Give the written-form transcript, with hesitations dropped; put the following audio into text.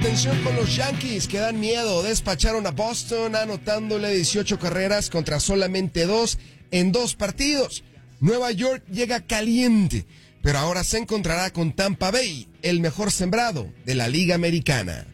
atención con los Yankees, que dan miedo. Despacharon a Boston anotándole 18 carreras contra solamente 2 en 2 partidos. Nueva York llega caliente, pero ahora se encontrará con Tampa Bay, el mejor sembrado de la Liga Americana.